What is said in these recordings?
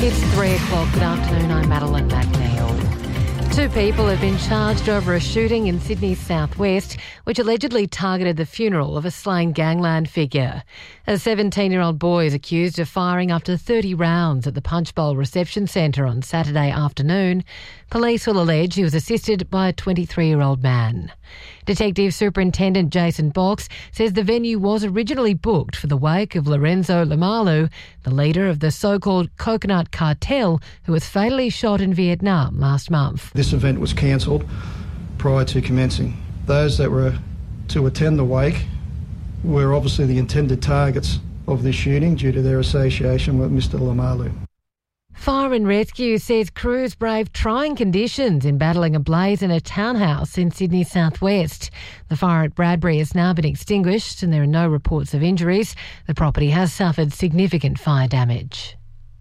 It's 3 o'clock. Good afternoon. I'm Madeline McNeil. 2 people have been charged over a shooting in Sydney's southwest, which allegedly targeted the funeral of a slain gangland figure. A 17-year-old boy is accused of firing up to 30 rounds at the Punchbowl Reception Centre on Saturday afternoon. Police will allege he was assisted by a 23-year-old man. Detective Superintendent Jason Box says the venue was originally booked for the wake of Lorenzo Lamalu, the leader of the so-called Coconut Cartel, who was fatally shot in Vietnam last month. This event was cancelled prior to commencing. Those that were to attend the wake were obviously the intended targets of this shooting due to their association with Mr. Lamalu. Fire and Rescue says crews braved trying conditions in battling a blaze in a townhouse in Sydney's southwest. The fire at Bradbury has now been extinguished and there are no reports of injuries. The property has suffered significant fire damage.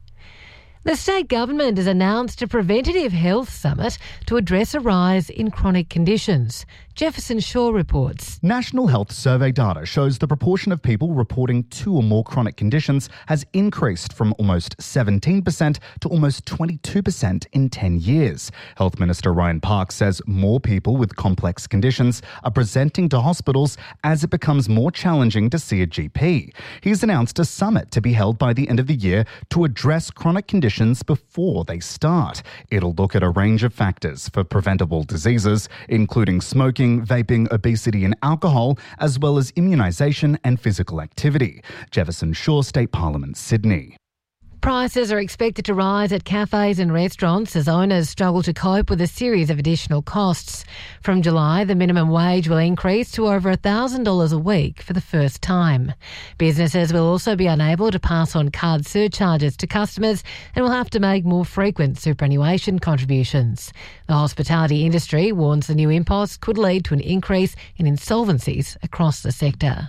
The state government has announced a preventative health summit to address a rise in chronic conditions. Jefferson Shaw reports. National Health Survey data shows the proportion of people reporting 2 or more chronic conditions has increased from almost 17% to almost 22% in 10 years. Health Minister Ryan Parks says more people with complex conditions are presenting to hospitals as it becomes more challenging to see a GP. He's announced a summit to be held by the end of the year to address chronic conditions before they start. It'll look at a range of factors for preventable diseases, including smoking, vaping, obesity and alcohol, as well as immunisation and physical activity. Jefferson Shaw, State Parliament, Sydney. Prices are expected to rise at cafes and restaurants as owners struggle to cope with a series of additional costs. From July, the minimum wage will increase to over $1,000 a week for the first time. Businesses will also be unable to pass on card surcharges to customers and will have to make more frequent superannuation contributions. The hospitality industry warns the new impost could lead to an increase in insolvencies across the sector.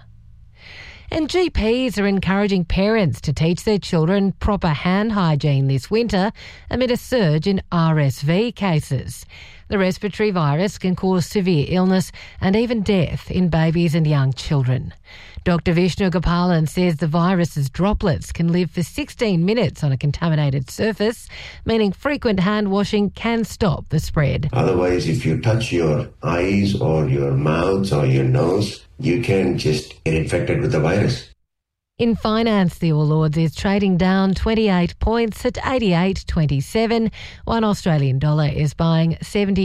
And GPs are encouraging parents to teach their children proper hand hygiene this winter amid a surge in RSV cases. The respiratory virus can cause severe illness and even death in babies and young children. Dr. Vishnu Gopalan says the virus's droplets can live for 16 minutes on a contaminated surface, meaning frequent hand washing can stop the spread. Otherwise, if you touch your eyes or your mouth or your nose, you can just get infected with the virus. In finance, the All Ords is trading down 28 points at 88.27. One Australian dollar is buying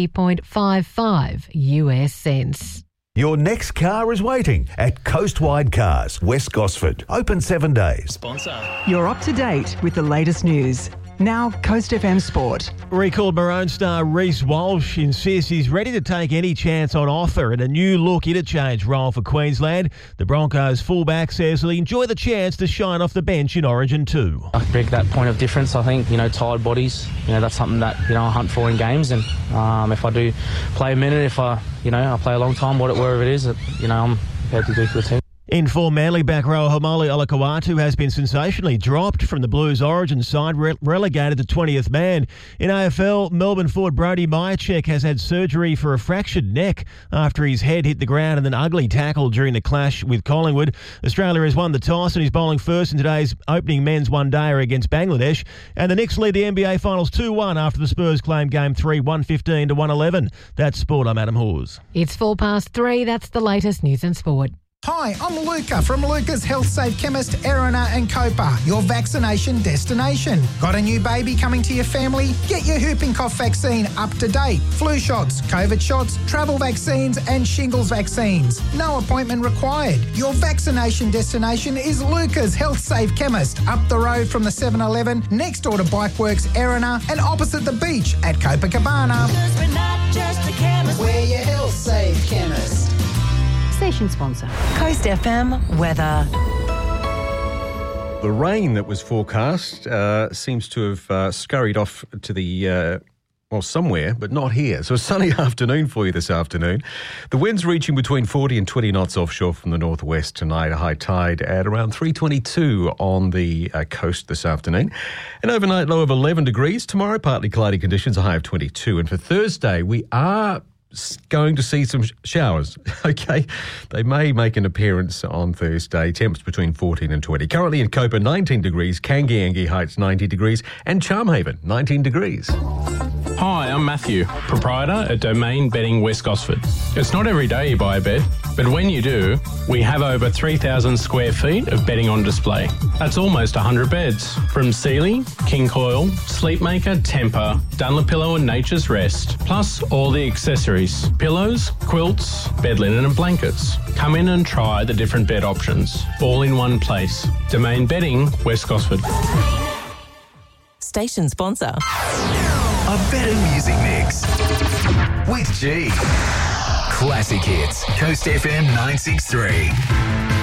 70.55 US cents. Your next car is waiting at Coastwide Cars, West Gosford. Open 7 days. Sponsor. You're up to date with the latest news. Now, Coast FM Sport. Recalled Maroon star Reece Walsh insists he's ready to take any chance on offer in a new look interchange role for Queensland. The Broncos fullback says he'll enjoy the chance to shine off the bench in Origin 2. I bring that point of difference. I think, tired bodies, that's something that, I hunt for in games. And if I do play a minute, if I play a long time, wherever it is, I'm prepared to do for the team. In form, Manly back row Hamali Olakau'atu has been sensationally dropped from the Blues Origin side, relegated to 20th man. In AFL, Melbourne forward Brody Myercheck has had surgery for a fractured neck after his head hit the ground in an ugly tackle during the clash with Collingwood. Australia has won the toss and is bowling first in today's opening men's one-dayer against Bangladesh. And the Knicks lead the NBA Finals 2-1 after the Spurs claimed Game 3, 115 to 111. That's sport. I'm Adam Hawes. It's 3:04. That's the latest news and sport. Hi, I'm Luca from Luca's Health Safe Chemist, Erina and Copa, your vaccination destination. Got a new baby coming to your family? Get your whooping cough vaccine up to date. Flu shots, COVID shots, travel vaccines and shingles vaccines. No appointment required. Your vaccination destination is Luca's Health Safe Chemist, up the road from the 7-Eleven, next door to Bikeworks, Erina and opposite the beach at Copacabana. Because we're not just a chemist, we're your Health Safe Chemist. Station sponsor. Coast FM weather. The rain that was forecast seems to have scurried off to the, somewhere, but not here. So a sunny afternoon for you this afternoon. The winds reaching between 40 and 20 knots offshore from the northwest tonight. A high tide at around 3:22 on the coast this afternoon. An overnight low of 11 degrees. Tomorrow, partly cloudy conditions, a high of 22. And for Thursday, we are going to see some showers, okay? They may make an appearance on Thursday. Temps between 14 and 20. Currently in Copa, 19 degrees. Kangiangi Heights, 90 degrees. And Charmhaven, 19 degrees. Hi, I'm Matthew, proprietor at Domain Bedding West Gosford. It's not every day you buy a bed, but when you do, we have over 3,000 square feet of bedding on display. That's almost 100 beds, from Sealy, King Coil, Sleepmaker, Tempur, Dunlopillow and Nature's Rest, plus all the accessories, pillows, quilts, bed linen and blankets. Come in and try the different bed options, all in one place. Domain Bedding West Gosford. Station sponsor. A better music mix with G. Classic hits. Coast FM 963.